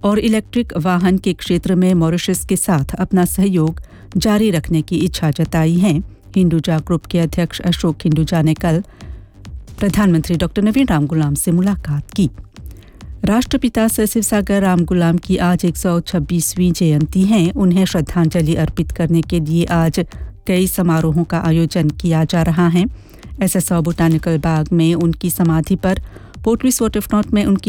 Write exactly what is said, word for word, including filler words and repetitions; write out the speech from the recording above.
और इलेक्ट्रिक वाहन के क्षेत्र में मॉरिशस के साथ अपना सहयोग जारी रखने की इच्छा जताई है। हिंदुजा ग्रुप के अध्यक्ष अशोक हिंदुजा ने कल प्रधानमंत्री डॉक्टर नवीन राम गुलाम से मुलाकात की। राष्ट्रपिता सर शिवसागर राम गुलाम की आज एक सौ छब्बीसवीं जयंती है। उन्हें श्रद्धांजलि अर्पित करने के लिए आज कई समारोहों का आयोजन किया जा रहा है। एसएसओ बोटानिकल बाग में उनकी समाधि पर, पोर्ट विस्वोट में उनकी